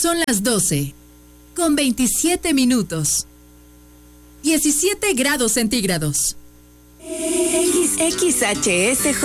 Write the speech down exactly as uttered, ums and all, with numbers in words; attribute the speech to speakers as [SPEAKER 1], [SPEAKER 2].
[SPEAKER 1] Son las doce, con veintisiete minutos. diecisiete grados centígrados.
[SPEAKER 2] X X H S